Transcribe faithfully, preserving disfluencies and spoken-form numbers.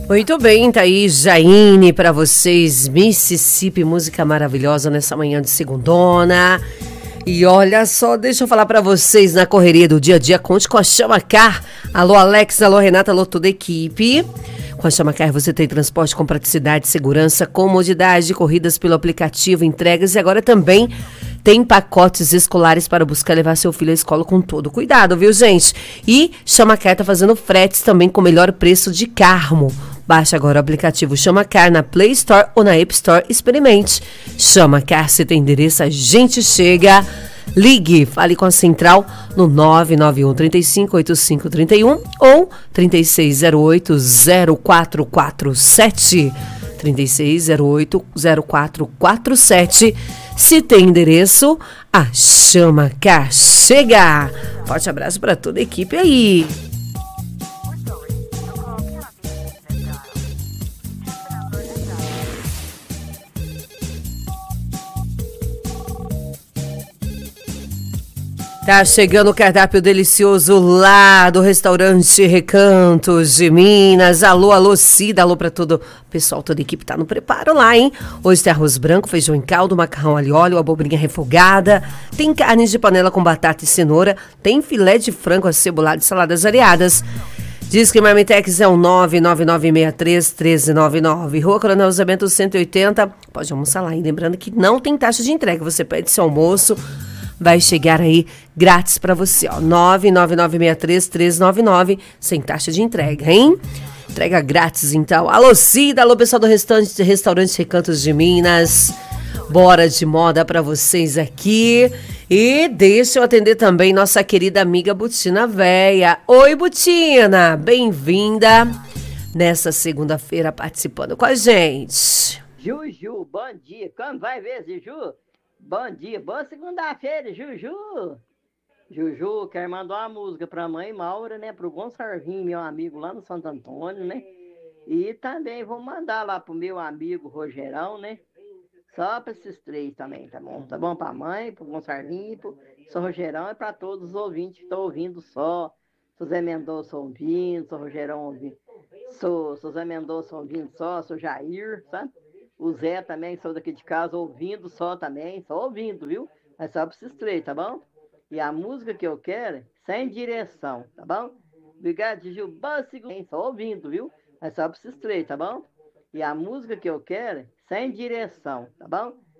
Muito bem, tá aí Jaine pra vocês, Mississippi, música maravilhosa nessa manhã de segundona. E olha só, deixa eu falar pra vocês, na correria do dia a dia, conte com a Chama Car. Alô Alex, alô Renata, alô toda a equipe. Com a Chama Car você tem transporte com praticidade, segurança, comodidade, corridas pelo aplicativo, entregas e agora também tem pacotes escolares para buscar levar seu filho à escola com todo cuidado, viu gente? E Chama Car tá fazendo fretes também com o melhor preço de Carmo. Baixe agora o aplicativo Chama Car na Play Store ou na App Store. Experimente. Chama Car, se tem endereço, a gente chega. Ligue, fale com a central no nove nove um, três cinco, oito cinco três um ou trinta e seis zero oito, zero quatro quatro sete. trinta e seis zero oito, zero quatro quatro sete. Se tem endereço, a Chama Car chega. Forte abraço para toda a equipe aí. Tá chegando o cardápio delicioso lá do restaurante Recantos de Minas. Alô, alô, Cida, alô pra todo o pessoal, toda a equipe tá no preparo lá, hein? Hoje tem arroz branco, feijão em caldo, macarrão alho e óleo, abobrinha refogada, tem carnes de panela com batata e cenoura, tem filé de frango acebolado e saladas variadas. Diz que Marmitex é o nove nove nove seis três, um três nove nove. Rua Coronel Zé Bento cento e oitenta. Pode almoçar lá, hein? Lembrando que não tem taxa de entrega, você pede seu almoço. Vai chegar aí grátis pra você, ó. nove nove nove seis três, um três nove nove, sem taxa de entrega, hein? Entrega grátis, então. Alô, Cida, alô, pessoal do restaurante, restaurante Recantos de Minas. Bora de moda pra vocês aqui. E deixa eu atender também nossa querida amiga Butina Véia. Oi, Butina! Bem-vinda nessa segunda-feira participando com a gente. Juju, bom dia. Como vai ver, Juju? Bom dia, boa segunda-feira, Juju. Juju, quero mandar uma música pra mãe Maura, né? Pro Gonçalvinho, meu amigo lá no Santo Antônio, né? E também vou mandar lá pro meu amigo Rogerão, né? Só pra esses três também, tá bom? Tá bom pra mãe, pro Gonçalvinho, pro São Rogerão e pra todos os ouvintes que estão ouvindo só. Sou Zé Mendonça ouvindo, sou Rogerão ouvindo. Sou, sou Zé Mendonça ouvindo só, sou Jair, sabe? O Zé também, sou daqui de casa, ouvindo só também, só ouvindo, viu? Mas só pra esses três, tá bom? E a música que eu quero, sem direção, tá bom? Obrigado, Gil. Só ouvindo, viu? Mas só pra esses três, tá bom? E a música que eu quero, sem direção, tá bom?